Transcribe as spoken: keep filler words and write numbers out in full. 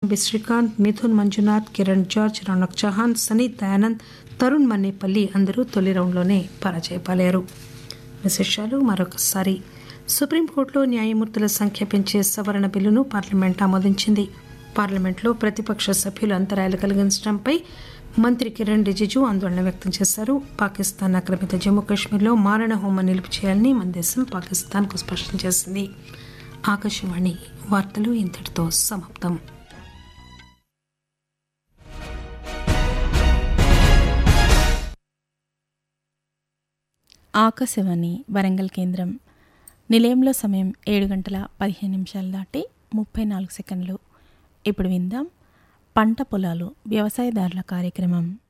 Kidambi Srikanth, Mithun Manjunath, Kiran George, Raunak Chauhan, సనీత్ Dayanand, Tarun Mannepalli అందరూ తొలి రౌండ్లోనే పరాజయపాలయ్యారు. విశేషాలు మరొకసారి. సుప్రీంకోర్టులో న్యాయమూర్తుల సంఖ్య పెంచే సవరణ బిల్లును పార్లమెంట్ ఆమోదించింది. పార్లమెంట్లో ప్రతిపక్ష సభ్యులు అంతరాయాలు కలిగించడంపై మంత్రి కిరణ్ రిజిజు ఆందోళన వ్యక్తం చేశారు. పాకిస్తాన్ ఆక్రమిత జమ్మూ కాశ్మీర్లో మారణ హోమం నిలుపు చేయాలని మన దేశం పాకిస్తాన్కు స్పష్టం చేసింది. ఆకాశవాణి వార్తలు ఇంతటితో సమాప్తం. ఆకాశవాణి వరంగల్ కేంద్రం. నిలయంలో సమయం ఏడు గంటల పదిహేను నిమిషాలు దాటి ముప్పై నాలుగు సెకండ్లు. ఇప్పుడు విందాం పంట పొలాలు వ్యవసాయదారుల కార్యక్రమం.